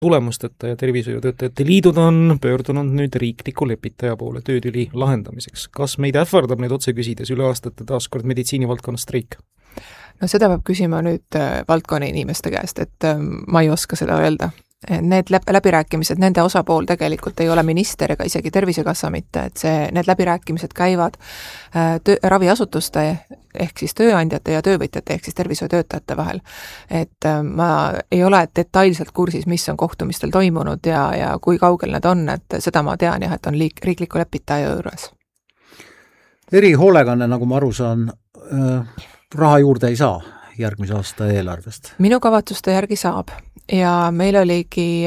tulemusteta ja tervishoiutöötajate liidud on pöördunud nüüd riikliku lepitaja poole töötüli lahendamiseks. Kas meid ähvardab nüüd otse küsides üle aastate taaskord meditsiinivaldkonna streik? No seda peab küsima nüüd valdkonna inimeste käest, et ma ei oska seda öelda. Need läbirääkimised, nende osapool tegelikult ei ole minister ega isegi Tervisekassa mitte, et need läbirääkimised käivad raviasutuste ehk siis tööandjate ja töövõtjate ehk siis tervishoiutöötajate vahel. Et ma ei ole detailselt kursis, mis on kohtumistel toimunud ja kui kaugel need on, et seda ma tean jah, et on riikliku lepitaja juures. Erihoolekanne, nagu ma aru saan, raha juurde ei saa järgmise aasta eelarvest? Minu kavatsuste järgi saab ja meil oligi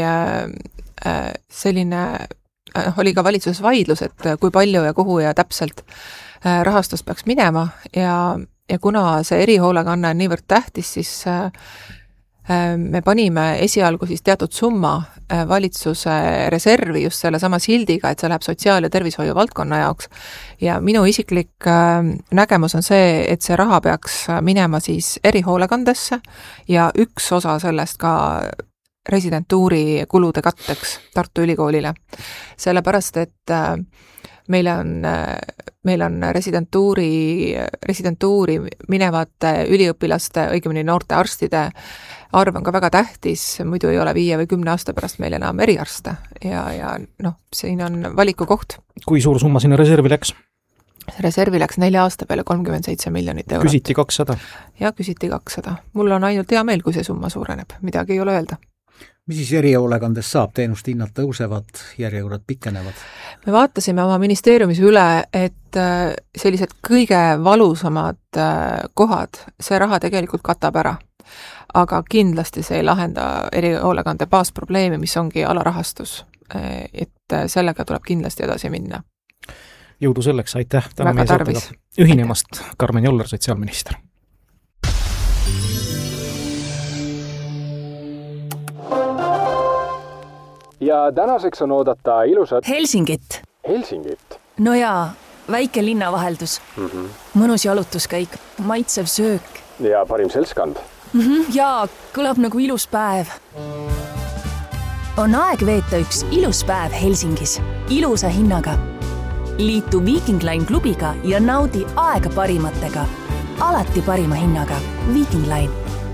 oli ka valitsuses vaidlus, et kui palju ja kuhu ja täpselt rahastust peaks minema ja kuna see erihoolekanne on niivõrd tähtis, siis me panime esialgu siis teatud summa valitsuse reservi just selle sama sildiga, et see läheb sotsiaal- ja tervishoiu valdkonna jaoks. Ja minu isiklik nägemus on see, et see raha peaks minema siis erihoolekandesse ja üks osa sellest ka residentuuri kulude katteks Tartu Ülikoolile. Sellepärast, et meil on residentuuri minevate üliõpilaste, õigemini noorte arstide arv on ka väga tähtis, muidu ei ole 5 või 10 aasta pärast meil enam eriarste ja siin on valiku koht. Kui suur summa sinna reservi läks? Reservi läks 4 aasta peale 37 miljonit eurot. Küsiti 200? Ja küsiti 200. Mul on ainult hea meel, kui see summa suureneb, midagi ei ole öelda. Mis siis erihoolekandest saab? Teenuste hinnad tõusevad, järjekorrad pikenevad? Me vaatasime oma ministeeriumis üle, et sellised kõige valusamad kohad, see raha tegelikult katab ära. Aga kindlasti see ei lahenda erihoolekande baasprobleemi, mis ongi alarahastus. Et sellega tuleb kindlasti edasi minna. Jõudu selleks, aitäh täna meie saatega ühinemast, Karmen Joller, sotsiaalminister. Ja tänaseks on oodata ilusat Helsingit. No jaa, väike linnavaheldus. Mõnus jalutuskäik, maitsev söök. Ja parim seltskond. Jaa, kõlab nagu ilus päev. On aeg veeta üks ilus päev Helsingis. Ilusa hinnaga. Liitu Viking Line klubiga ja naudi aega parimatega. Alati parima hinnaga. Viking Line.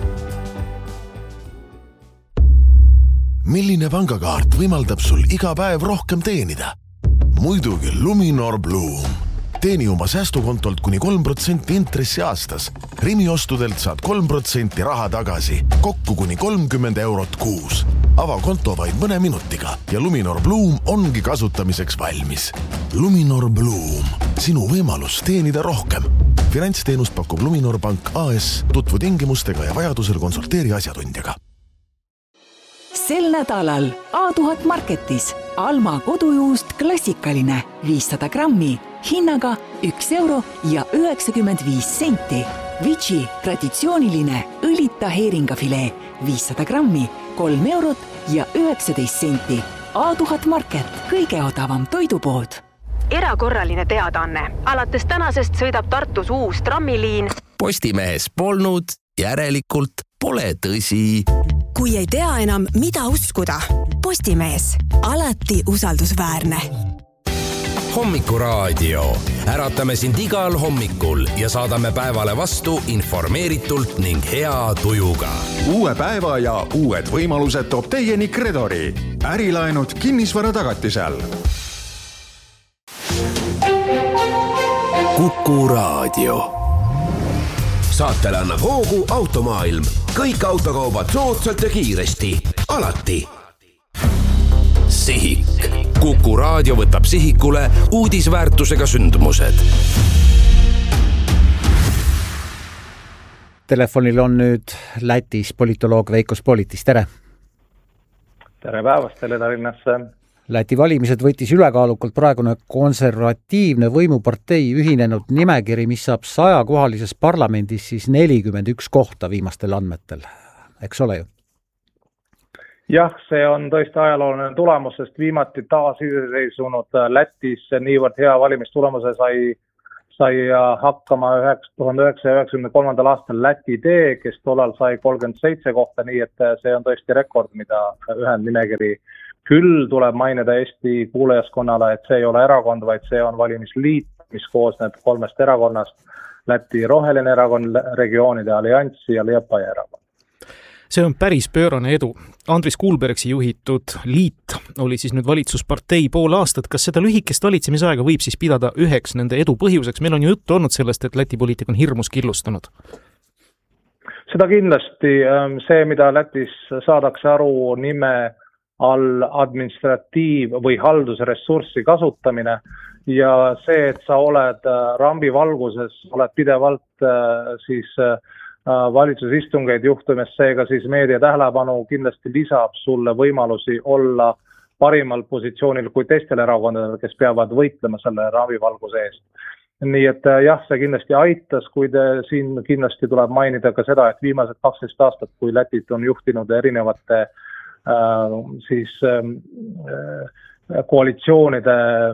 Milline pangakaart võimaldab sul iga päev rohkem teenida? Muidugi Luminor Bloom. Teeni oma säästukontolt kuni 3% intressi aastas. Rimi ostudelt saad 3% raha tagasi. Kokku kuni 30 eurot kuus. Ava konto vaid mõne minutiga ja Luminor Bloom ongi kasutamiseks valmis. Luminor Bloom. Sinu võimalus teenida rohkem. Finantsteenust pakub Luminor Bank AS. Tutvu tingimustega ja vajadusel konsulteeri asjatundjaga. Sel nädalal A1000 Marketis Alma kodujuust klassikaline 500 grammi hinnaga 1 euro ja 95 senti. Vici traditsiooniline õlita heeringafilee 500 grammi 3 eurot ja 19 senti. A1000 Market, kõige odavam toidupood. Erakorraline teadaanne. Alates tänasest sõidab Tartus uus trammiliin. Postimehes polnud, järelikult pole tõsi. Kui ei tea enam, mida uskuda. Postimees. Alati usaldusväärne. Hommikuraadio. Äratame sind igal hommikul ja saadame päevale vastu informeeritult ning hea tujuga. Uue päeva ja uued võimalused toob teieni Credori. Ärilaenud kinnisvara tagatisel. Kuku Raadio. Saatele annab hoogu Automaailm. Kõik autokaubad soodsalt ja kiiresti. Alati. Sihik. Kuku Raadio võtab sihikule uudisväärtusega sündmused. Telefonil on nüüd Lätis politoloog Veiko Spolitis. Tere! Tere päevast teile Tallinnasse! Läti valimised võttis ülekaalukalt praegune konservatiivne võimupartei ühinenud nimekiri, mis saab 100-kohalises parlamendis siis 41 kohta viimastel andmetel. Eks ole ju? Jah, see on tõesti ajalooline tulemus, sest viimati taas iseseisunud Lätis niivõrd hea valimistulemuse sai hakkama 1993. aastal Läti tee, kes tollal sai 37 kohta, nii et see on tõesti rekord, mida ühendnimekiri. Küll tuleb mainida Eesti kuulajaskonnale, et see ei ole erakond, vaid see on valimisliit, mis koosneb 3 erakonnast, Läti Roheline erakond, Regioonide Allianss ja Liepaja erakond. See on päris pöörane edu. Andris Kuulbergsi juhitud liit oli siis nüüd valitsuspartei pool aastat. Kas seda lühikest valitsemisaega võib siis pidada üheks nende edu põhjuseks? Meil on ju juttu olnud sellest, et Läti poliitik on hirmus killustunud. Seda kindlasti. See, mida Lätis saadakse aru nime all administratiiv- või haldusressurssi kasutamine ja see, et sa oled rambi valguses, oled pidevalt siis valitsusistungeid juhtumes, seega siis meedia tähelepanu kindlasti lisab sulle võimalusi olla parimal positsioonil kui teistel erakondadel, kes peavad võitlema selle ravivalguse eest. Nii et jah, see kindlasti aitas, kuid siin kindlasti tuleb mainida ka seda, et viimased 12 aastat, kui Lätit on juhtinud erinevate koalitsioonide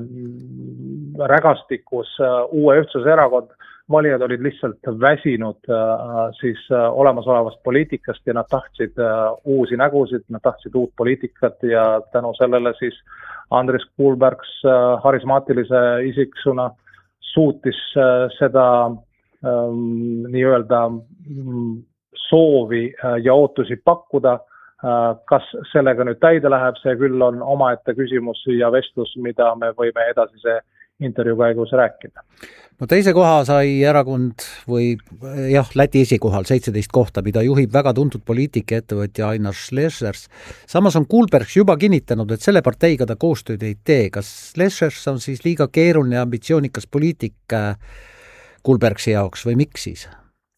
rägastikus uue ühtsuserakond, valijad olid lihtsalt väsinud siis olemasolevast poliitikast ja nad tahtsid uusi nägusid, nad tahtsid uut poliitikat ja tänu sellele siis Andris Kuulbergs harismaatilise isiksuna suutis seda nii-öelda soovi ja ootusi pakkuda. Kas sellega nüüd täide läheb, see küll on omaette küsimus ja vestlus, mida me võime edasise intervjuu käigus rääkida. No teise koha sai erakond või jah, Läti esikohal 17 kohta, mida juhib väga tuntud poliitik ja ettevõtja Ainar Šlešers. Samas on Kuulbergs juba kinnitanud, et selle parteiga ta koostööd ei tee. Kas Šlešers on siis liiga keeruline ja ambitsioonikas poliitik Kuulbergsi jaoks või miks siis?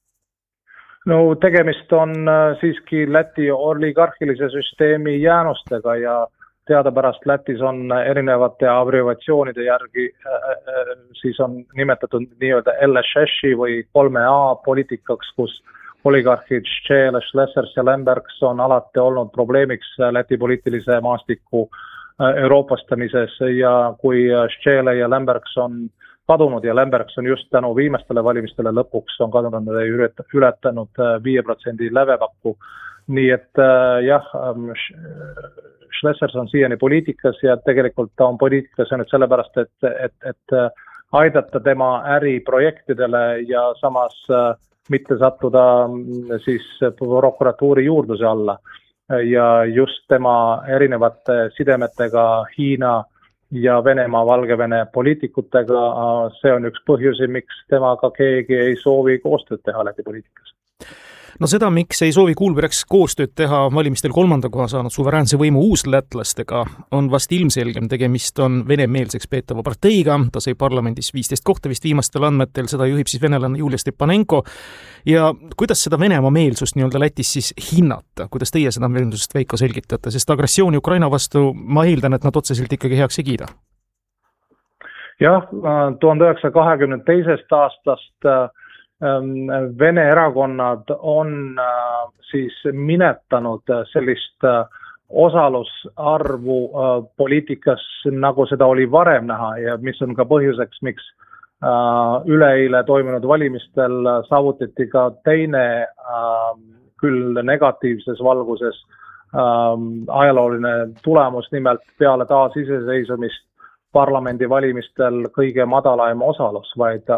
No tegemist on siiski Läti oligarhilise süsteemi jäänustega ja teadapärast Lätis on erinevate abbreviatsioonide järgi siis on nimetatud nii-öelda LSS-i või 3A poliitikaks, kus oligarhid Ščele, Šlesers ja Lembergs on alati olnud probleemiks Läti poliitilise maastiku euroopastamises ja kui Ščele ja Lembergs on kadunud ja Lembergs on just tänu viimastele valimistele lõpuks on kadunud ja ületanud 5% lävepakku. Nii et jah, Šlesers on siiani poliitikas ja tegelikult ta on poliitikas nüüd sellepärast, et aidata tema äriprojektidele ja samas mitte sattuda siis prokuratuuri juurdluse alla. Ja just tema erinevate sidemetega Hiina ja Venemaa, Valgevene poliitikutega, see on üks põhjusi, miks temaga keegi ei soovi koostööd teha Läti poliitikas. No seda, miks ei soovi Kuulbergs koostööd teha valimistel 3. koha saanud suveräänse võimu uuslätlastega, on vast ilmselgem. Tegemist on venemeelseks peetava parteiga, ta sai parlamendis 15 kohta vist viimastel andmetel, seda juhib siis venelane Julia Stepanenko. Ja kuidas seda Venemaa meelsust nii-öelda Lätis siis hinnata? Kuidas teie seda meelsust, Veiko, selgitate? Sest agressiooni Ukraina vastu ma eeldan, et nad otseselt ikkagi heaks ei kiida. Jah, 1922. aastast Vene erakonnad on siis minetanud sellist osalusarvu poliitikas, nagu seda oli varem näha ja mis on ka põhjuseks, miks üleeile toimunud valimistel saavutati ka teine küll negatiivses valguses ajalooline tulemus, nimelt peale taasiseseisvumist parlamendivalimistel kõige madalaim osalus, vaid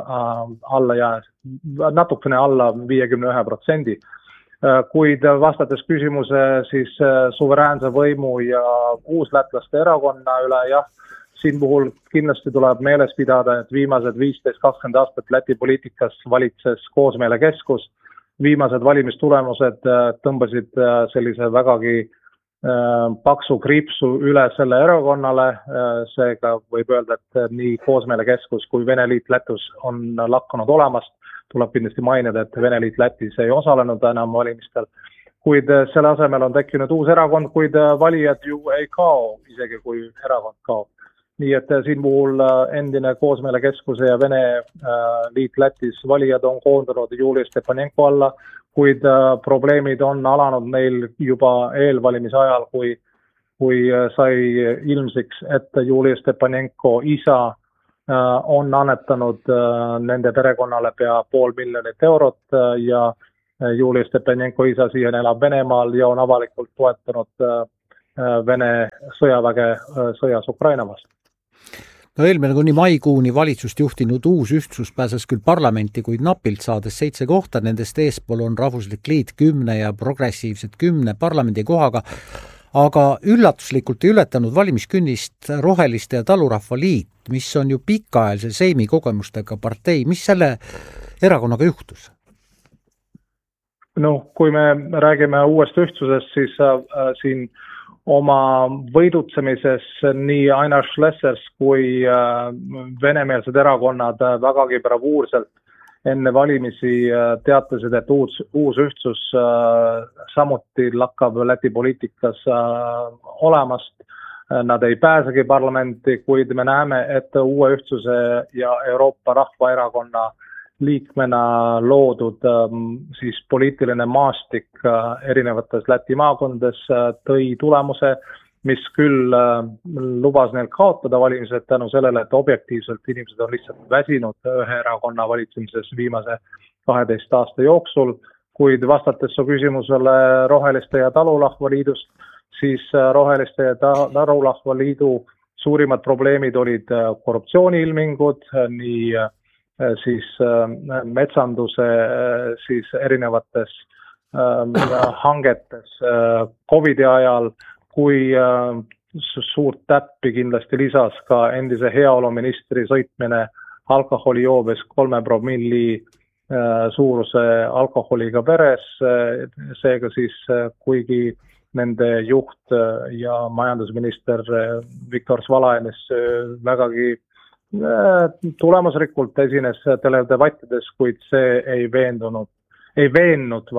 natukene alla 51%. Kuid vastates küsimuse siis suveräänse võimu ja uuslätlaste erakonna üle, jah, siin puhul kindlasti tuleb meeles pidada, et viimased 15-20 aastat Läti poliitikas valitses koosmeelekeskus. Viimased valimistulemused tõmbasid sellise vägagi paksu kriipsu üle selle erakonnale, seega võib öelda, et nii koosmeelekeskus kui Vene Liit Lätus on lakkunud olemast, tuleb kindlasti mainida, et Vene Liit Lätis ei osalenud enam valimistel, kuid selle asemel on tekkinud uus erakond, kuid valijad ju ei kao, isegi kui erakond kaob. Nii et siin puhul endine koosmeelekeskuse ja Vene Liit Lätis valijad on koondunud Julia Stepanenko alla, kuid probleemid on alanud neil juba eelvalimise ajal, kui sai ilmsiks, et Julia Stepanenko isa on annetanud nende perekonnale pea €500,000 ja Julia Stepanenko isa siiani elab Venemaal ja on avalikult toetanud Vene sõjaväge sõjas Ukraina vastu. No eelmine kuni maikuuni valitsust juhtinud uus ühtsus pääses küll parlamenti, kuid napilt saades 7 kohta, nendest eespool on Rahvuslik Liit 10 ja progressiivsed 10 parlamendi kohaga, aga üllatuslikult ei ületanud valimiskünnist Roheliste ja Talurahva Liit, mis on ju pikaajalise seimi kogemustega partei. Mis selle erakonnaga juhtus? No, kui me räägime uuest ühtsusest, siis siin oma võidutsemises nii Ainar Schlesers kui venemeelsed erakonnad vägagi bravuurselt enne valimisi teatasid, et uus ühtsus samuti lakkab Läti poliitikas olemast. Nad ei pääsegi parlamenti, kuid me näeme, et uue ühtsuse ja Euroopa Rahvaerakonna liikmena loodud siis poliitiline maastik erinevates Läti maakondades tõi tulemuse, mis küll lubas neil kaotada valimised tänu sellele, et objektiivselt inimesed on lihtsalt väsinud ühe erakonna valitsemises viimase 12 aasta jooksul, kuid vastates su küsimusele Roheliste ja Talurahva Liidust, siis Roheliste ja Talurahva Liidu suurimad probleemid olid korruptsiooniilmingud, nii siis metsanduse siis erinevates hangetes COVID-i ajal, kui suurt täppi kindlasti lisas ka endise heaoluministri sõitmine alkoholijoobes 3 promilli suuruse alkoholiga peres, seega siis kuigi nende juht ja majandusminister Viktor Svalaenis vägagi tulemusrikult esines teledebattides, kuid see ei veennud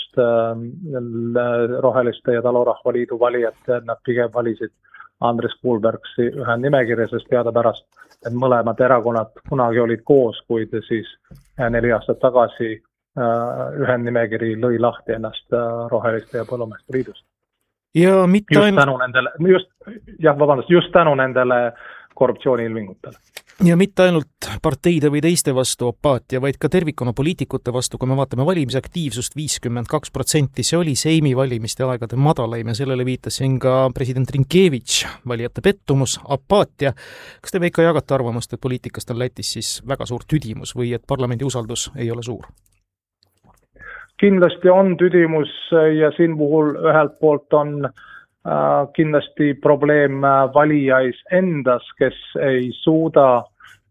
Roheliste ja Talurahva Liidu valijad, nad pigem valisid Andres Kulbergsi ühe nimekirja, sest teadapärast, et mõlemad erakonnad kunagi olid koos, kuid siis 4 aastat tagasi ühe nimekiri lõi lahti ennast Roheliste ja Põllumeeste Liidust. Ja just tänu nendele korruptsiooniilmingutele. Ja mitte ainult parteide või teiste vastu apaatia, vaid ka tervikuna poliitikute vastu, kui me vaatame valimisaktiivsust 52%, see oli seimi valimiste aegade madalaim ja sellele viitasin ka president Rinkevitš, valijate pettumus, apaatia. Kas te ikka jagate arvamust, et poliitikast on Lätis siis väga suur tüdimus või et parlamendi usaldus ei ole suur? Kindlasti on tüdimus ja siin puhul ühelt poolt on kindlasti probleem valijais endas, kes ei suuda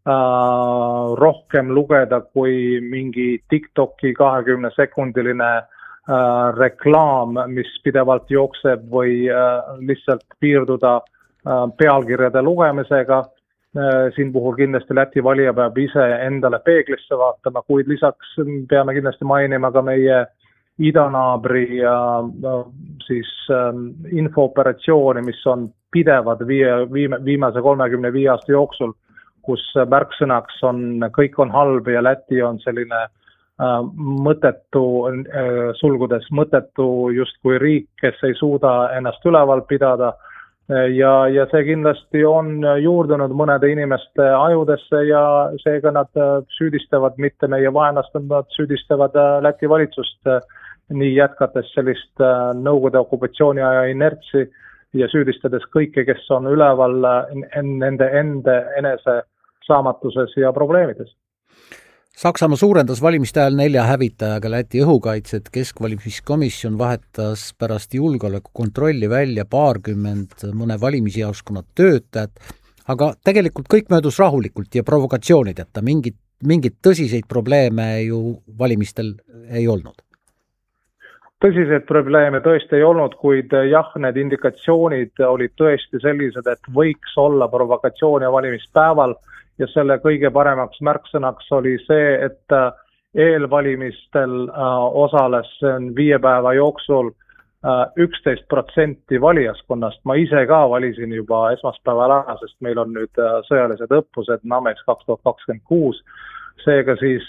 rohkem lugeda kui mingi TikToki 20-sekundiline reklaam, mis pidevalt jookseb või lihtsalt piirduda pealkirjade lugemisega. Siin puhul kindlasti Läti valija peab ise endale peeglisse vaatama, kuid lisaks peame kindlasti mainima ka meie idanaabri ja siis infooperatsiooni, mis on pidevad viimase 35 aasta jooksul, kus märksõnaks on kõik on halb ja Läti on selline mõttetu, sulgudes mõttetu justkui riik, kes ei suuda ennast üleval pidada ja see kindlasti on juurdunud mõnede inimeste ajudesse ja seega nad süüdistavad mitte meie vaenlast, nad süüdistavad Läti valitsust nii jätkates sellist Nõukogude okupatsiooni aja inertsi ja süüdistades kõike, kes on üleval nende enese saamatuses ja probleemides. Saksamaa suurendas valimiste ajal 4 hävitajaga Läti õhukaitset, keskvalimiskomisjon vahetas pärast julgeolekukontrolli välja 20 mõne valimisjaoskonna töötajat, aga tegelikult kõik möödus rahulikult ja provokatsioonideta, mingit tõsiseid probleeme ju valimistel ei olnud. Tõsiseid probleeme tõesti ei olnud, kuid jah, need indikatsioonid olid tõesti sellised, et võiks olla provokatsioon ja valimispäeval ja selle kõige paremaks märksõnaks oli see, et eelvalimistel osales 5 päeva jooksul 11% valijaskonnast. Ma ise ka valisin juba esmaspäeval ära, sest meil on nüüd sõjalised õppused NAMEX 2026. Seega siis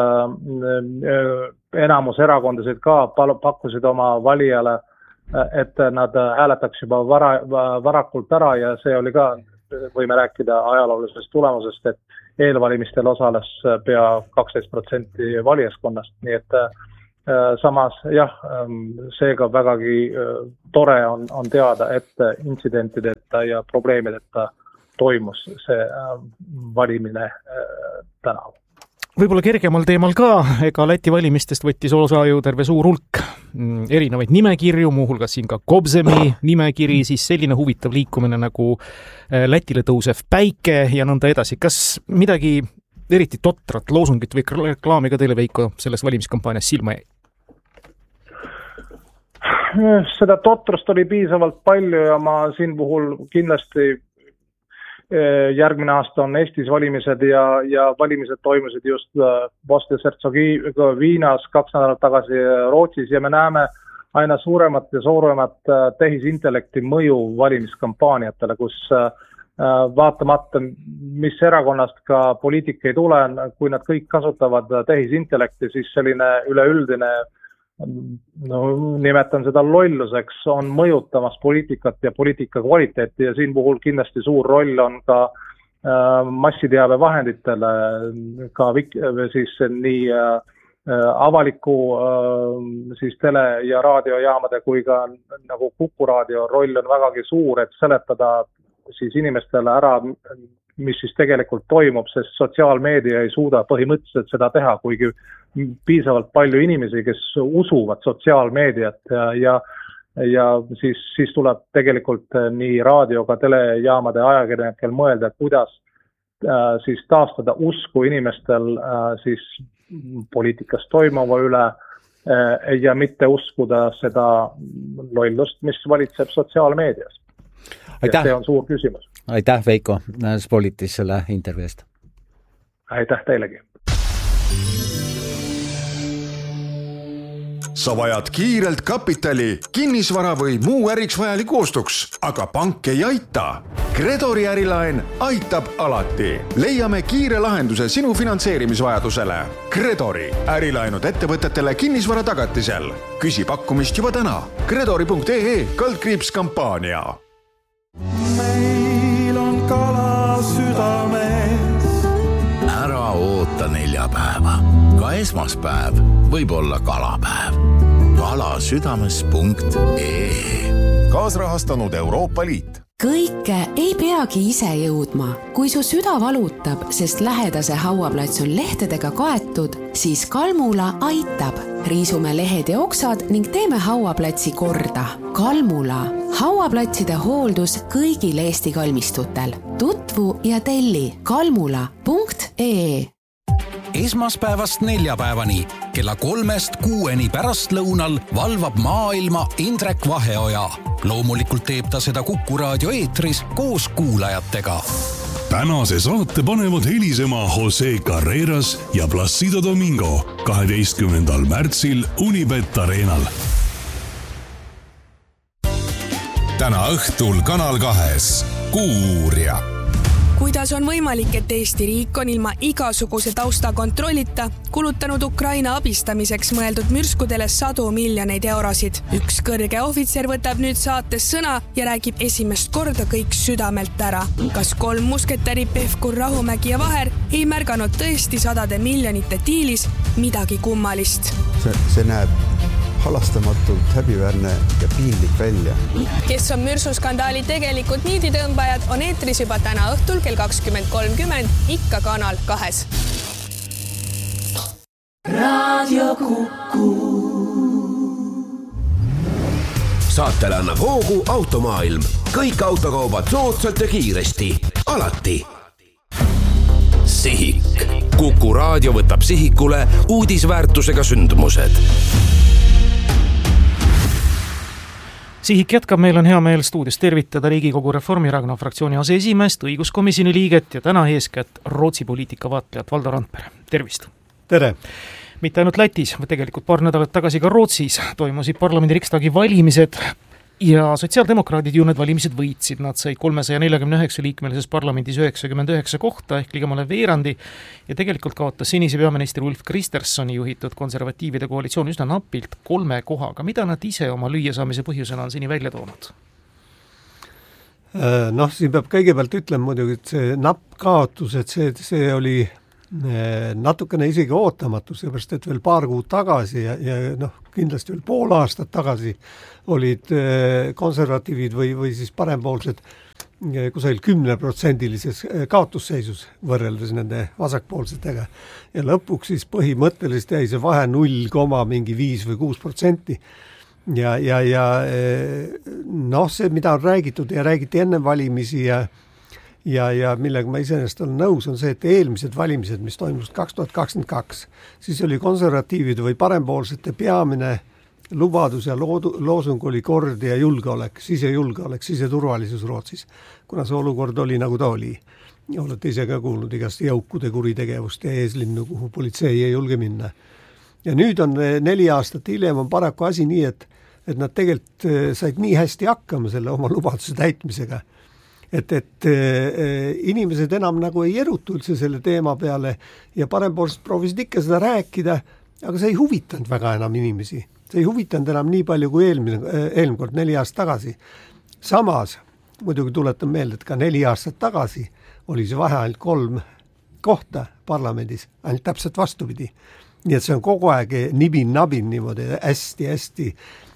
enamus erakondasid ka pakkusid oma valijale, et nad hääletaks juba varakult ära ja see oli ka, võime rääkida ajaloolisest tulemusest, et eelvalimistel osales pea 12% valijaskonnast, nii et samas jah, seega vägagi tore on teada, et intsidentideta ja probleemideta toimus see valimine tänavu. Võib-olla kergemal teemal ka, ega Läti valimistest võttis osa ju terve suur hulk erinevaid nimekirju, muuhulgas siin ka Kobzemi nimekiri, siis selline huvitav liikumine nagu Lätile tõusev päike ja nõnda edasi. Kas midagi eriti totrat loosungit või reklaami ka teile, Veiko, selles valimiskampaanias silma jäi? Seda totrust oli piisavalt palju ja ma siin puhul kindlasti järgmine aasta on Eestis valimised ja valimised toimusid just Bosnia-Hertsegoviinas 2 nädalat tagasi Rootsis ja me näeme aina suuremat ja suuremat tehisintellekti mõju valimiskampaaniatele, kus vaatamata, mis erakonnast ka poliitik ei tule, kui nad kõik kasutavad tehisintellekti, siis selline üleüldine, nimetan seda lolluseks, on mõjutamas poliitikat ja poliitika kvaliteeti ja siin puhul kindlasti suur roll on ka massiteabevahenditele, ka siis nii avaliku siis tele- ja raadiojaamade kui ka nagu Kuku raadio roll on vägagi suur, et seletada siis inimestele ära, mis siis tegelikult toimub, sest sotsiaalmeedia ei suuda põhimõtteliselt seda teha, kuigi piisavalt palju inimesi, kes usuvad sotsiaalmeediat ja siis tuleb tegelikult nii raadioga telejaamade ajakirjanikel mõelda, kuidas siis taastada usku inimestel siis poliitikas toimuva üle ja mitte uskuda seda lollust, mis valitseb sotsiaalmeedias. Ja see on suur küsimus. Aitäh, Veiko, Spolitis selle intervjuu eest. Aitäh teilegi. Sa vajad kiirelt kapitali, kinnisvara või muu äriks vajaliku ostuks, aga pank ei aita. Credori ärilaen aitab alati. Leiame kiire lahenduse sinu finantseerimisvajadusele. Credori ärilaenud ettevõtetele kinnisvara tagatisel. Küsi pakkumist juba täna. Credori.ee/kampaania. Meil on kala südames. Ära oota neljapäeva. Ka esmaspäev võib olla kalapäev. kalasüdames.ee. Kaasrahastanud Euroopa Liit. Kõike ei peagi ise jõudma. Kui su süda valutab, sest lähedase hauaplats on lehtedega kaetud, siis Kalmula aitab. Riisume lehed ja oksad ning teeme hauaplatsi korda. Kalmula. Hauaplatside hooldus kõigil Eesti kalmistutel. Tutvu ja telli kalmula.ee. Esmaspäevast neljapäevani kella 3-6 pärastlõunal valvab maailma Indrek Vaheoja. Loomulikult teeb ta seda Kuku raadio eetris koos kuulajatega. Tänase saate panevad helisema Jose Carreras ja Placido Domingo 12. märtsil Unibet Arenal. Täna õhtul Kanal 2 Kuuuurija. Kuidas on võimalik, et Eesti riik on ilma igasuguse taustakontrollita kulutanud Ukraina abistamiseks mõeldud mürskudele 100 miljoneid eurosid? Üks kõrge ohvitser võtab nüüd saates sõna ja räägib esimest korda kõik südamelt ära. Kas 3 musketäri Pevkur, Rahumägi ja Vaher ei märganud tõesti 100 miljonite diilis midagi kummalist? See näeb halastamatult häbiväärne ja piinlik välja. Kes on mürsuskandaali tegelikult niiditõmbajad, on eetris juba täna õhtul kell 20.30 ikka Kanal 2. Raadio Kuku. Saatele annab hoogu Automaailm. Kõik autokaubad soodsalt ja kiiresti. Alati. Sihik. Kuku raadio võtab sihikule uudisväärtusega sündmused. Sihik jätkab, meil on hea meel stuudios tervitada Riigikogu Reformierakonna fraktsiooni aseesimeest, õiguskomisjoni liiget ja täna eeskätt Rootsi poliitikavaatlejat Valdo Randpere. Tervist! Tere! Mitte ainult Lätis, tegelikult paar nädalat tagasi ka Rootsis toimusid parlamendi Riksdagi valimised ja sotsiaaldemokraadid ju need valimised võitsid. Nad said 349 liikmelises parlamendis 99 kohta ehk ligemale veerandi ja tegelikult kaotas senise peaminister Ulf Kristerssoni juhitud konservatiivide koalitsioon üsna napilt 3 kohaga. Mida nad ise oma lüüasaamise põhjusena on seni välja toonud? Noh, siin peab kõigepealt ütlema muidugi, et see napp kaotus, et see oli natukene isegi ootamatu, seepärast, et veel paar kuud tagasi ja noh, kindlasti veel pool aastat tagasi olid konservatiivid või siis parempoolsed kusagil 10%-lises kaotusseisus võrreldes nende vasakpoolsetega. Ja lõpuks siis põhimõtteliselt jäi see vahe 0,5 või 6%. Ja noh, see, mida on räägitud ja räägiti enne valimisi ja millega ma iseenesest olen nõus, on see, et eelmised valimised, mis toimusid 2022, siis oli konservatiivide või parempoolsete peamine lubadus ja loosung oli kord ja julgeolek, siseturvalisus Rootsis, kuna see olukord oli nagu ta oli. Olete ise ka kuulnud igast jõukude kuritegevust ja eeslinnu, kuhu politsei ei julge minna. Ja nüüd on 4 aastat hiljem on paraku asi nii, et nad tegelikult said nii hästi hakkama selle oma lubaduse täitmisega, et inimesed enam nagu ei erutu üldse selle teema peale ja parempoolsed proovisid ikka seda rääkida, aga see ei huvitanud väga enam inimesi. See ei huvitanud enam nii palju kui eelmine kord 4 aastat tagasi. Samas, muidugi tuletan meelde, et ka 4 aastat tagasi oli see vahe ainult 3 kohta parlamendis, ainult täpselt vastupidi. Nii et see on kogu aeg nibin-nabin niimoodi hästi-hästi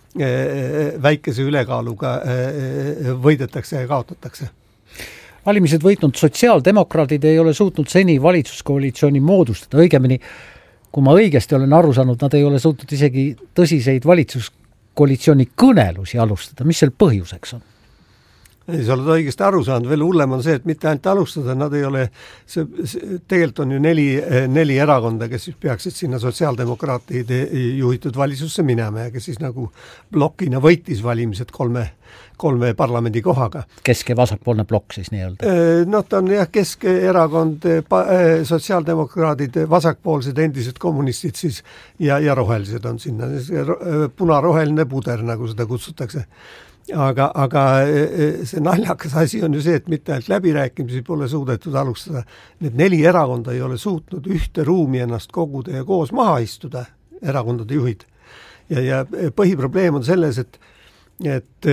väikese ülekaaluga võidetakse ja kaotatakse. Valimised võitnud sotsiaaldemokraadid ei ole suutnud seni valitsuskoalitsiooni moodustada. Õigemini, kui ma õigesti olen aru saanud, nad ei ole suutnud isegi tõsiseid valitsuskoalitsiooni kõnelusi alustada. Mis seal põhjuseks on? Ei, sa oled õigesti aru saanud, veel hullem on see, et mitte ainult alustada, nad ei ole, tegelikult on ju 4 erakonda, kes siis peaksid sinna sotsiaaldemokraatide juhitud valitsusse minema ja kes siis nagu blokina võitis valimised 3 parlamendi kohaga. Kesk- ja vasakpoolne blokk siis nii-öelda? No ta on jah, Keskerakond, sotsiaaldemokraadid, vasakpoolsed endised kommunistid siis ja rohelised on sinna, punaroheline puder, nagu seda kutsutakse. Aga see naljakas asi on ju see, et mitte ainult läbirääkimisi pole suudetud alustada. Need 4 erakonda ei ole suutnud ühte ruumi ennast koguda ja koos maha istuda, erakondade juhid. Ja põhiprobleem on selles, et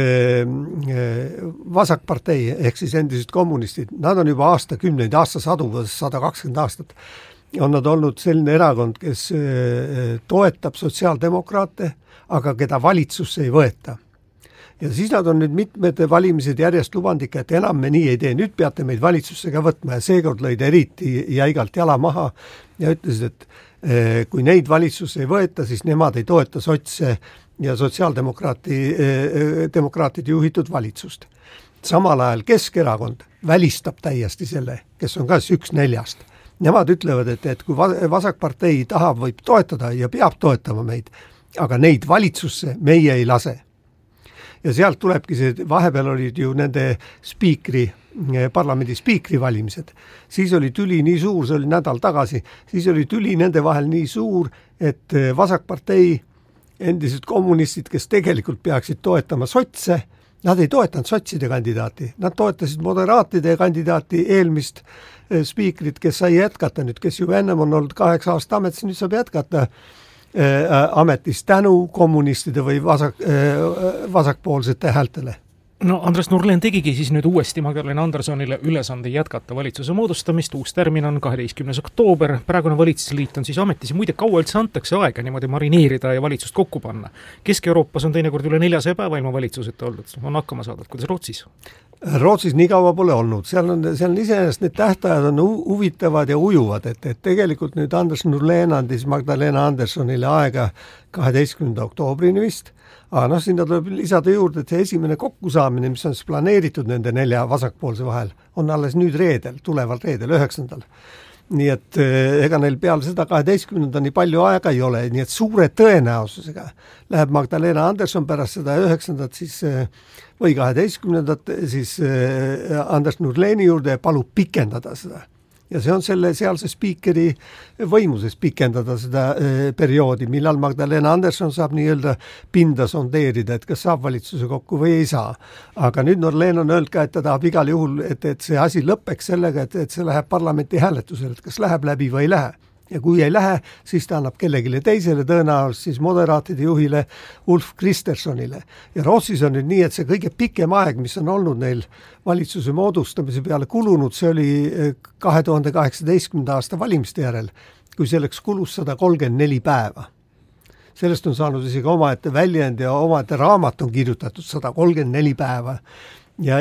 vasakpartei ehk siis endised kommunistid, nad on juba aastakümneid, aastasadu, 120 aastat, on nad olnud selline erakond, kes toetab sotsiaaldemokraate, aga keda valitsusse ei võeta. Ja siis nad on nüüd mitmed valimised järjest lubandika, et enam me nii ei tee, nüüd peate meid valitsusse ka võtma ja seekord lõid eriti jäigalt jala maha ja ütlesid, et kui neid valitsusse ei võeta, siis nemad ei toeta sotse ja sotsiaaldemokraatide juhitud valitsust. Samal ajal Keskerakond välistab täiesti selle, kes on ka 1/4. Nemad ütlevad, et kui vasakpartei tahab, võib toetada ja peab toetama meid, aga neid valitsusse meie ei lase. Ja sealt tulebki see, vahepeal olid ju nende parlamendi spiikri valimised. Siis oli tüli nii suur, see oli nädal tagasi, siis oli tüli nende vahel nii suur, et vasakpartei endised kommunistid, kes tegelikult peaksid toetama sotse, nad ei toetanud sotside kandidaati, nad toetasid moderaatide kandidaati eelmist spiikrit, kes sai jätkata nüüd, kes ju ennem on olnud 8 aasta ametis, nüüd saab jätkata ametis tänu kommunistide või vasakpoolsete häältele. No Andres Nurlen tegigi siis nüüd uuesti Magdalena Andersonile ülesande jätkata valitsuse moodustamist, uus termin on 12. oktoober, praegune valitsusliit on siis ametis ja muide kaua üldse antakse aega niimoodi marineerida ja valitsust kokku panna. Kesk-Euroopas on teinekord üle 400 päeva ilma valitsuseta olnud, on hakkama saadud, kuidas Rootsis? Rootsis nii kaua pole olnud, seal on iseenesest need tähtajad on huvitavad ja ujuvad, et tegelikult nüüd Anders Nurlen andis Magdalena Andersonile aega 12. oktoobrini vist, aga sinna tuleb lisada juurde, et see esimene kokkusaamine, mis on planeeritud nende 4 vasakpoolse vahel, on alles nüüd reedel, tuleval reedel, 9. Nii et ega neil peal seda 12. nii palju aega ei ole, nii et suure tõenäosusega läheb Magdalena Anderson pärast seda 9. siis või 12. siis Anders Nurleni juurde ja palub pikendada seda. Ja see on selle sealse spiikeri võimuses pikendada seda perioodi, millal Magdalena Anderson saab nii-öelda pinda sondeerida, et kas saab valitsuse kokku või ei saa. Aga nüüd Nurlen on öelnud ka, et ta tahab igal juhul, et see asi lõpeks sellega, et see läheb parlamenti hääletusel, et kas läheb läbi või ei lähe. ja kui ei lähe, siis ta annab kellegile teisele, tõenäoliselt siis moderaatide juhile Ulf Kristerssonile. Ja Rootsis on nüüd nii, et see kõige pikem aeg, mis on olnud neil valitsuse moodustamise peale kulunud, see oli 2018. aasta valimiste järel, kui selleks kulus 134 päeva. Sellest on saanud isegi omaette väljend ja omaette raamat on kirjutatud 134 päeva. Ja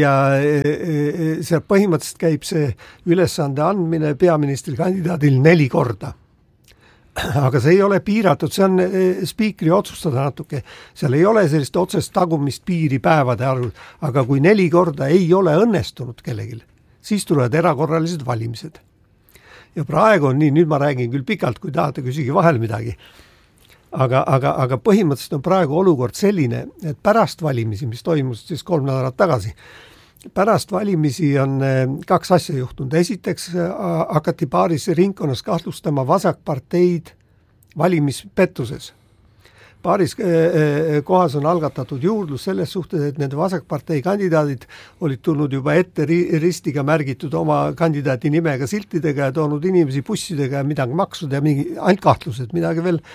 seal põhimõtteliselt käib see ülesande andmine peaministrikandidaadil 4 korda. Aga see ei ole piiratud, see on spiikri otsustada natuke. Seal ei ole sellist otsest tagumist piiri päevade arvul, aga kui 4 korda ei ole õnnestunud kellegil, siis tulevad erakorralised valimised. Ja praegu on nii, nüüd ma räägin küll pikalt, kui tahate küsigi vahel midagi. Aga põhimõtteliselt on praegu olukord selline, et pärast valimisi, mis toimus siis 3 nädalat tagasi, pärast valimisi on 2 asja juhtunud. Esiteks hakati paaris ringkonnas kahtlustama vasakparteid valimispettuses. Paaris kohas on algatatud juurdlus selles suhtes, et nende vasakpartei kandidaadid olid tulnud juba ette ristiga märgitud oma kandidaati nimega siltidega ja toonud inimesi bussidega ja midagi maksud ja ainult kahtlused, midagi veel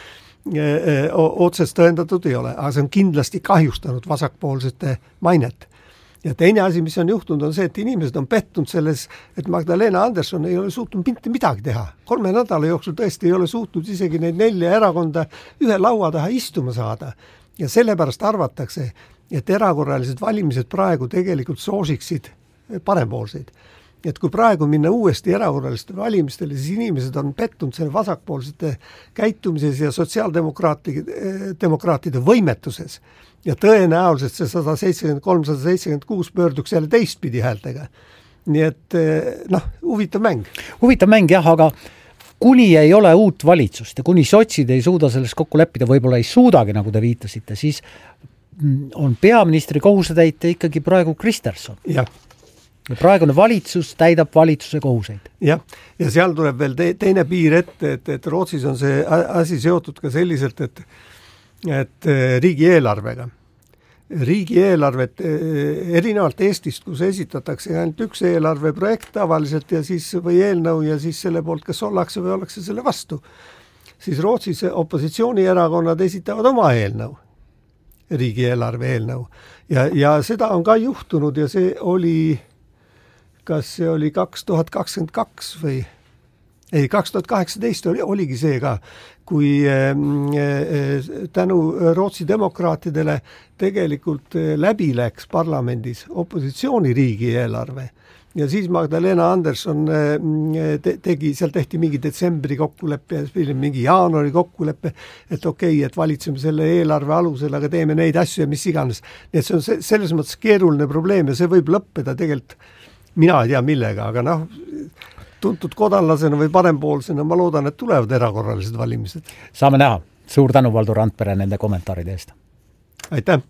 otsest tõendatud ei ole, aga see on kindlasti kahjustanud vasakpoolsete mainet. Ja teine asi, mis on juhtunud, on see, et inimesed on pettunud selles, et Magdalena Andersson ei ole suutnud mitte midagi teha. 3 nädala jooksul tõesti ei ole suutnud isegi neid 4 erakonda ühe laua taha istuma saada. Ja sellepärast arvatakse, et erakorralised valimised praegu tegelikult soosiksid parempoolseid. Et kui praegu minna uuesti erakorraliste valimistele, siis inimesed on pettunud selle vasakpoolsete käitumises ja sotsiaaldemokraatide võimetuses. Ja tõenäoliselt see 173-176 pöörduks jälle teistpidi häältega. Nii et huvitav mäng. Huvitav mäng jah, aga kuni ei ole uut valitsust ja kuni sotsid ei suuda sellest kokku leppida, võib-olla ei suudagi, nagu te viitasite, siis on peaministri kohusetäitja ikkagi praegu Kristersson. Jah. Ja praegune valitsus täidab valitsuse kohuseid. Ja seal tuleb veel teine piir ette, et Rootsis on see asi seotud ka selliselt, et riigieelarvega. Riigieelarvet erinevalt Eestist, kus esitatakse ainult üks eelarveprojekt tavaliselt ja siis või eelnõu ja siis selle poolt, kas ollakse või ollakse selle vastu. Siis Rootsis opositsioonierakonnad esitavad oma eelnõu, riigieelarve eelnõu. Ja seda on ka juhtunud ja see oli... kas see oli 2022 või 2018 oligi see ka, kui tänu Rootsi demokraatidele tegelikult läbi läks parlamendis opositsiooni riigieelarve. Ja siis Magdalena Andersson seal tehti mingi detsembri kokkuleppe ja mingi jaanuari kokkuleppe, et okei, et valitseme selle eelarve alusel, aga teeme neid asju ja mis iganes. Nii et see on selles mõttes keeruline probleem ja see võib lõppeda tegelikult mina ei tea millega, aga tuntud kodanlasena või parempoolsena ma loodan, et tulevad erakorralised valimised. Saame näha. Suur tänu, Valdo Randpere, nende kommentaaride eest. Aitäh!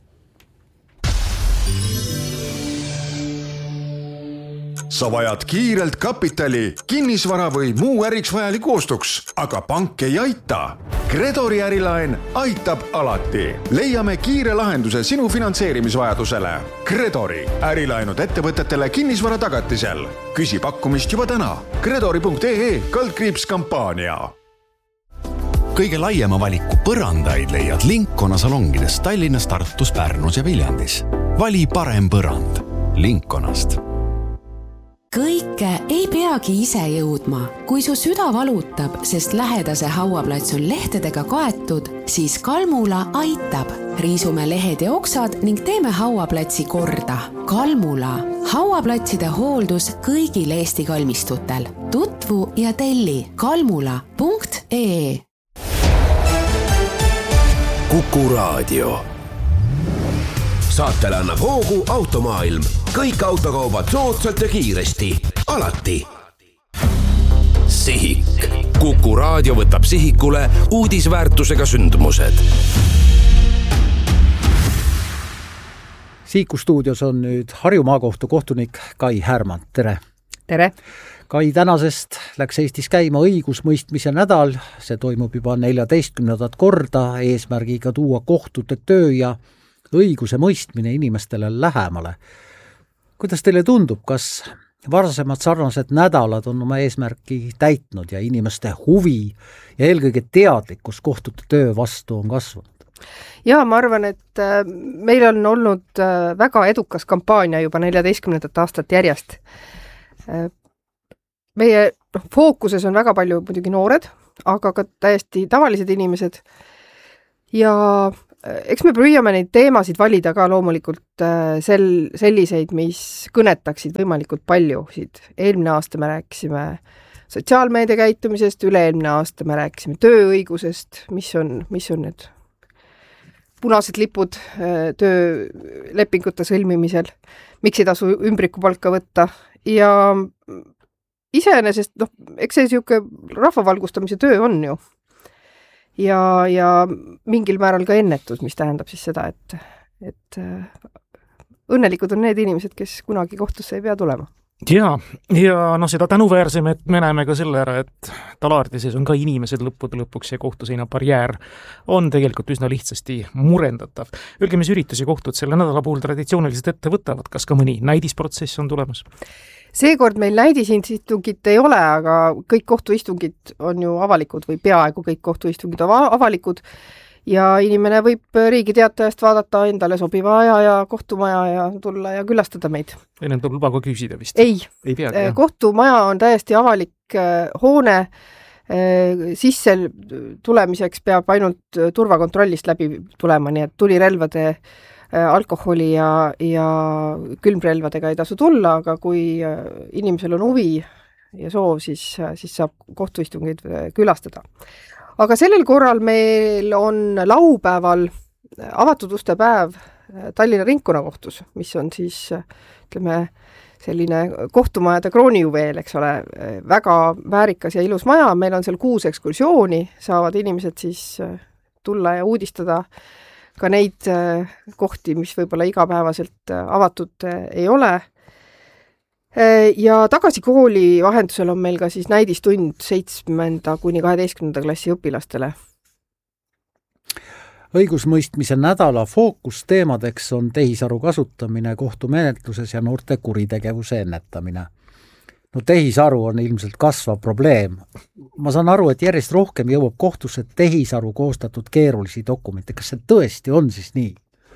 Sa vajad kiirelt kapitali, kinnisvara või muu äriks vajalik ostuks, aga pank ei aita. Gredori ärilaen aitab alati. Leiame kiire lahenduse sinu finantseerimisvajadusele. Gredori ärilaenud ettevõtetele kinnisvara tagatisel. Küsi pakkumist juba täna. Gredori.ee/kampaania. Kõige laiema valiku põrandaid leiad Linkona salongides Tallinnas, Tartus, Pärnus ja Viljandis. Vali parem põrand Linkonast. Kõike ei peagi ise jõudma. Kui su süda valutab, sest lähedase hauaplats on lehtedega kaetud, siis Kalmula aitab. Riisume lehed ja oksad ning teeme hauaplatsi korda. Kalmula. Hauaplatside hooldus kõigil Eesti kalmistutel. Tutvu ja telli kalmula.ee. Kuku Raadio. Saatele annab hoogu Automaailm. Kõik autokaubad soodsalt ja kiiresti. Alati. Sihik. Kuku Raadio võtab sihikule uudisväärtusega sündmused. Sihiku stuudios on nüüd Harju maakohtu kohtunik Kai Härmand. Tere! Tere! Kai, tänasest läks Eestis käima õigusmõistmise nädal. See toimub juba 14. korda eesmärgiga tuua kohtute töö ja õiguse mõistmine inimestele lähemale. Kuidas teile tundub, kas varasemad sarnased nädalad on oma eesmärki täitnud ja inimeste huvi ja eelkõige teadlikkus kohtute töö vastu on kasvanud? Ja ma arvan, et meil on olnud väga edukas kampaania juba 14. aastat järjest. Meie fookuses on väga palju muidugi noored, aga ka täiesti tavalised inimesed ja eks me püüame neid teemasid valida ka loomulikult selliseid, mis kõnetaksid võimalikult paljusid. Eelmine aasta me rääkisime sotsiaalmeedia käitumisest, üle-eelmine aasta me rääkisime tööõigusest, mis on need punased lipud töölepingute sõlmimisel, miks ei tasu ümbrikupalka võtta ja iseenesest, eks see siuke rahvavalgustamise töö on ju. Ja mingil määral ka ennetus, mis tähendab siis seda, et õnnelikud on need inimesed, kes kunagi kohtusse ei pea tulema. Ja seda tänuväärsem, et me näeme ka selle ära, et talaaride sees on ka inimesed lõppude lõpuks ja kohtuseina barjäär on tegelikult üsna lihtsasti murendatav. Öelge, mis üritusi kohtud selle nädala puhul traditsiooniliselt ette võtavad, kas ka mõni näidisprotsess on tulemas? Seekord meil näidisistungit ei ole, aga kõik kohtuistungid on ju avalikud või peaaegu kõik kohtuistungid on avalikud ja inimene võib Riigi Teatajast vaadata endale sobiva aja ja kohtumaja ja tulla ja külastada meid. Enne tuleb luba ka küsida vist? Ei kohtumaja on täiesti avalik hoone, sisse tulemiseks peab ainult turvakontrollist läbi tulema, nii et tulirelvade, alkoholi ja külmrelvadega ei tasu tulla, aga kui inimesel on huvi ja soov, siis saab kohtuistungeid külastada. Aga sellel korral meil on laupäeval avatud uste päev Tallinna Ringkonnakohtus, mis on siis, ütleme, selline kohtumajade kroonijuveel, eks ole, väga väärikas ja ilus maja, meil on seal 6 ekskursiooni, saavad inimesed siis tulla ja uudistada ka neid kohti, mis võib-olla igapäevaselt avatud ei ole. Ja tagasi kooli vahendusel on meil ka siis näidistund 7. kuni 12. klassi õpilastele. Õigusmõistmise nädala fookusteemadeks on tehisaru kasutamine kohtumenetluses ja noorte kuritegevuse ennetamine. Tehisaru on ilmselt kasvav probleem. Ma saan aru, et järjest rohkem jõuab kohtusse tehisaru koostatud keerulisi dokumente. Kas see tõesti on siis nii?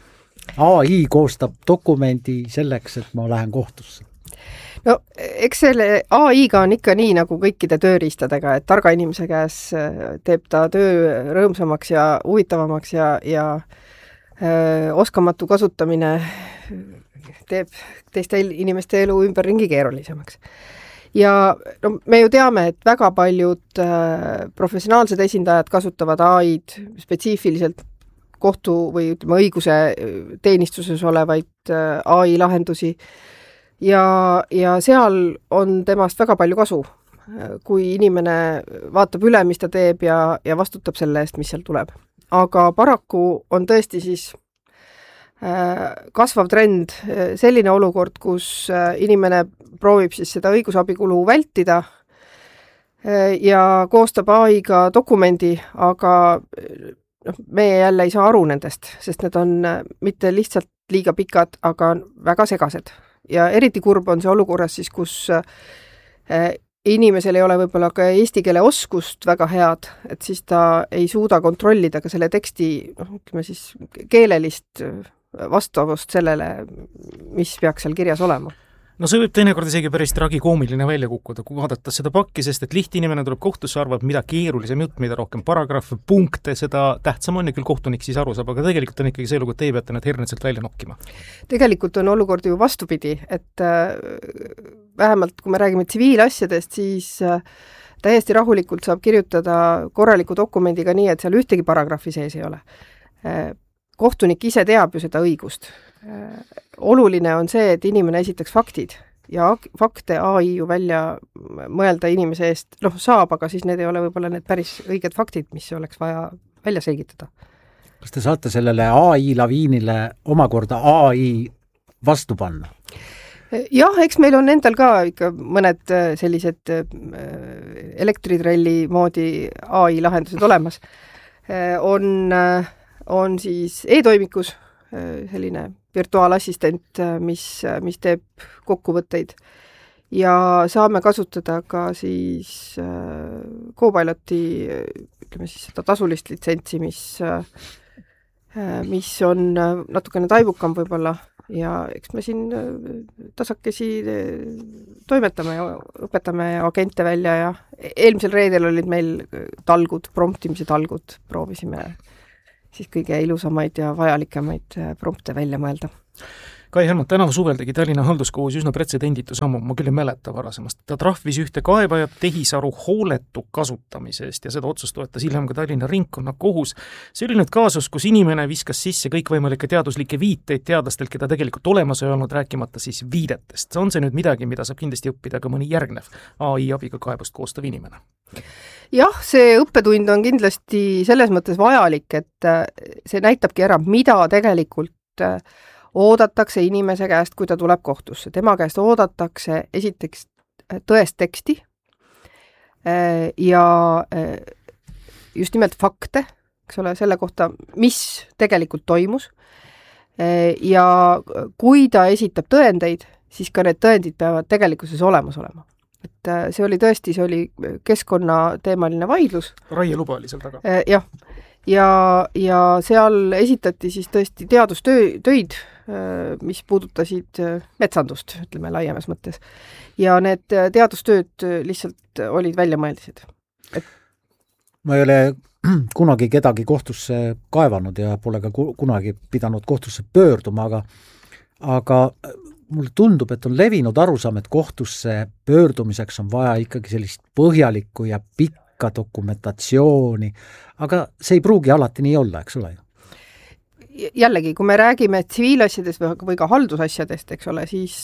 AI koostab dokumendi selleks, et ma lähen kohtusse. No, eks selle AI-ga on ikka nii nagu kõikide tööriistadega, et targa inimese käes teeb ta töö rõõmsamaks ja huvitavamaks ja oskamatu kasutamine teeb teiste inimeste elu ümberringi keerulisemaks. Ja me ju teame, et väga paljud professionaalsed esindajad kasutavad AI-d spetsiifiliselt kohtu või ütleme õiguse teenistuses olevaid AI lahendusi ja seal on temast väga palju kasu, kui inimene vaatab üle, mis ta teeb ja vastutab selle eest, mis seal tuleb. Aga paraku on tõesti siis kasvav trend selline olukord, kus inimene proovib siis seda õigusabikulu vältida ja koostab AI-ga dokumendi, aga meie jälle ei saa aru nendest, sest need on mitte lihtsalt liiga pikad, aga väga segased. Ja eriti kurb on see olukorras siis, kus inimesel ei ole võib-olla ka eesti keele oskust väga head, et siis ta ei suuda kontrollida ka selle teksti, ütleme siis keelelist vastavust sellele, mis peaks seal kirjas olema. No see võib teinekord isegi päris tragikoomiline välja kukkuda, kui vaadates seda pakki, sest et lihtinimene tuleb kohtusse, arvab, mida keerulisem jutt, mida rohkem paragrahve, punkte, seda tähtsam on ja küll kohtunik siis aru saab, aga tegelikult on ikkagi see elu, kui teie peate need hernetselt välja nokkima. Tegelikult on olukord ju vastupidi, et vähemalt kui me räägime tsiviilasjadest, siis täiesti rahulikult saab kirjutada korraliku dokumendiga nii, et seal ühtegi paragrahvi sees ei ole. Kohtunik ise teab ju seda õigust. Oluline on see, et inimene esitaks faktid ja fakte AI ju välja mõelda inimese eest, saab, aga siis need ei ole võib-olla need päris õiged faktid, mis oleks vaja välja selgitada. Kas te saate sellele AI laviinile omakorda AI vastu panna? Jah, eks meil on endal ka ikka mõned sellised elektritrelli moodi AI lahendused olemas. On siis e-toimikus selline virtuaalassistent, mis teeb kokkuvõtteid ja saame kasutada ka siis Copiloti, ütleme siis seda tasulist litsentsi, mis on natukene taibukam võib-olla ja eks me siin tasakesi toimetame ja õpetame agente välja ja eelmisel reedel olid meil promptimise talgud, proovisime siis kõige ilusamaid ja vajalikemaid prompte välja mõelda. Kai Helmut, tänavu suvel tegi Tallinna halduskohus üsna pretsedenditu sammu, ma küll ei mäleta varasemast. Ta trahvis ühte kaebajat tehisaru hooletu kasutamise eest ja seda otsust toetas hiljem ka Tallinna ringkonnakohus. See oli nüüd kaasus, kus inimene viskas sisse kõikvõimalikke teaduslikke viiteid teadlastelt, keda tegelikult olemas ei olnud, rääkimata siis viidetest. On see nüüd midagi, mida saab kindlasti õppida ka mõni järgnev AI abiga kaebust koostav inimene? Jah, see õppetund on kindlasti selles mõttes vajalik, et see näitabki ära, mida tegelikult oodatakse inimese käest, kui ta tuleb kohtusse. Tema käest oodatakse esiteks tõest teksti ja just nimelt fakte, eks ole, selle kohta, mis tegelikult toimus. Ja kui ta esitab tõendeid, siis ka need tõendid peavad tegelikkuses olemas olema. Et see oli keskkonnateemaline vaidlus. Raieluba oli seal taga. Jah. Ja seal esitati siis tõesti teadustöid, mis puudutasid metsandust, ütleme laiemas mõttes. Ja need teadustööd lihtsalt olid väljamõeldised. Ma ei ole kunagi kedagi kohtusse kaevanud ja pole ka kunagi pidanud kohtusse pöörduma, aga mulle tundub, et on levinud arusaam, et kohtusse pöördumiseks on vaja ikkagi sellist põhjalikku ja pikka dokumentatsiooni, aga see ei pruugi alati nii olla, eks ole ju? Jällegi, kui me räägime tsiviilasjadest või ka haldusasjadest, eks ole, siis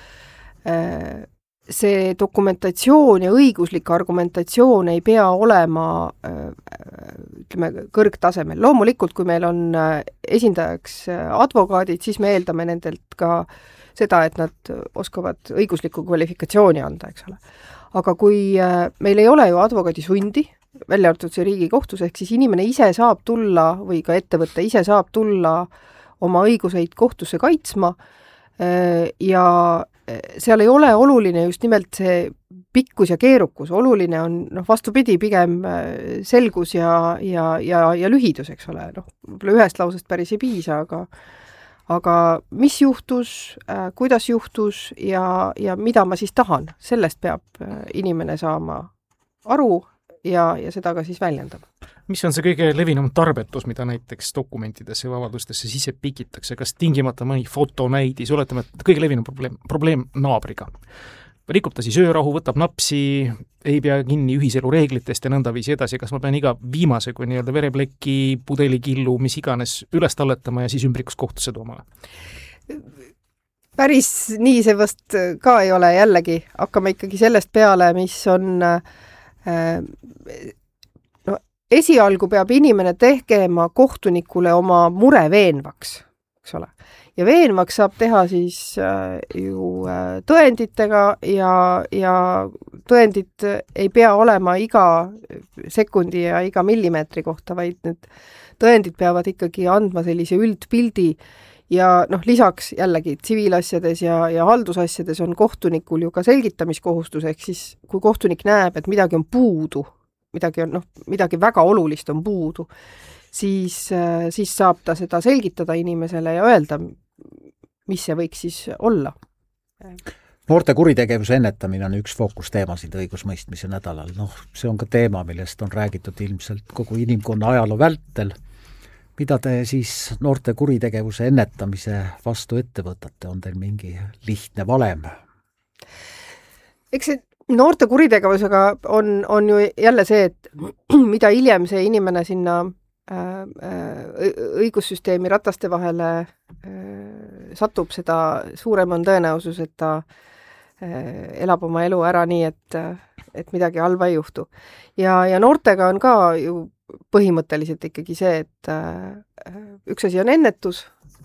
see dokumentatsioon ja õiguslik argumentatsioon ei pea olema ütleme, kõrgtasemel. Loomulikult, kui meil on esindajaks advokaadid, siis me eeldame nendelt ka seda, et nad oskavad õiguslikku kvalifikatsiooni anda, eks ole. Aga kui meil ei ole ju advokaadi sundi, välja arvatud see Riigikohtus, ehk siis inimene ise saab tulla või ka ettevõte ise saab tulla oma õiguseid kohtusse kaitsma ja seal ei ole oluline just nimelt see pikkus ja keerukus, oluline on vastupidi pigem selgus ja lühidus, eks ole. Võib-olla ühest lausest päris ei piisa, aga mis juhtus, kuidas juhtus ja mida ma siis tahan, sellest peab inimene saama aru ja seda ka siis väljendab. Mis on see kõige levinum tarbetus, mida näiteks dokumentidesse või avaldustesse sisse pikitakse? Kas tingimata mõni fotonäidis, oletame, et kõige levinum probleem naabriga? Rikub ta siis öörahu, võtab napsi, ei pea kinni ühiselu reeglitest ja nõndaviisi edasi, kas ma pean iga viimase kui nii-öelda verepleki, pudelikillu, mis iganes üles talletama ja siis ümbrikus kohtusse tooma? Päris nii see vast ka ei ole, jällegi hakkame ikkagi sellest peale, mis on esialgu peab inimene tegema kohtunikule oma mure veenvaks, eks ole. Ja veenvaks saab teha siis ju tõenditega ja tõendid ei pea olema iga sekundi ja iga millimeetri kohta, vaid need tõendid peavad ikkagi andma sellise üldpildi ja lisaks jällegi tsiviilasjades ja haldusasjades on kohtunikul ju ka selgitamiskohustus, ehk siis kui kohtunik näeb, et midagi on puudu, midagi väga olulist on puudu, siis saab ta seda selgitada inimesele ja öelda, mis see võiks siis olla. Noorte kuritegevuse ennetamine on üks fookusteemasid õigusmõistmise nädalal. See on ka teema, millest on räägitud ilmselt kogu inimkonna ajaloo vältel. Mida te siis noorte kuritegevuse ennetamise vastu ette võtate? On teil mingi lihtne valem? Eks see noorte kuritegevusega on ju jälle see, et mida hiljem see inimene sinna õigussüsteemi rataste vahele satub, seda suurem on tõenäosus, et ta elab oma elu ära nii, et midagi halba ei juhtu. Ja noortega on ka ju põhimõtteliselt ikkagi see, et üks asi on ennetus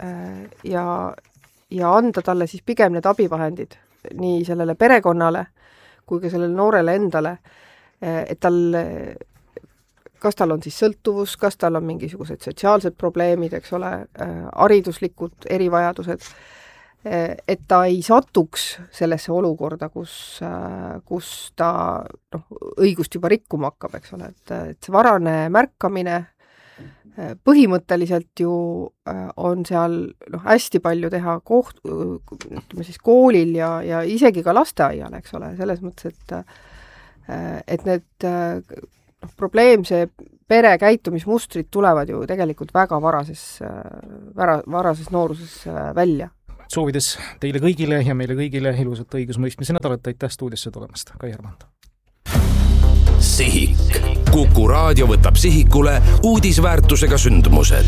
ja anda talle siis pigem need abivahendid nii sellele perekonnale kui ka sellele noorele endale, et kas tal on siis sõltuvus, kas tal on mingisugused sotsiaalsed probleemid, eks ole, hariduslikud erivajadused, et ta ei satuks sellesse olukorda, kus ta õigust juba rikkuma hakkab, eks ole, et see varane märkamine põhimõtteliselt ju on seal hästi palju teha koolil ja isegi ka lasteaial, eks ole, selles mõttes, et need probleemse pere käitumismustrid tulevad ju tegelikult väga varases nooruses välja. Soovides teile kõigile ja meile kõigile ilusat õigusmõistmise nädalat, aitäh stuudiosse tulemast, Kai Hermand. Sihik. Kuku raadio võtab sihikule uudisväärtusega sündmused.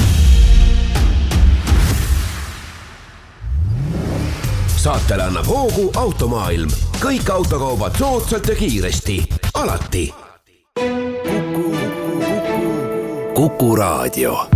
Saatele annab hoogu Automaailm. Kõik autokaubad soodsalt ja kiiresti. Alati. Kuku raadio.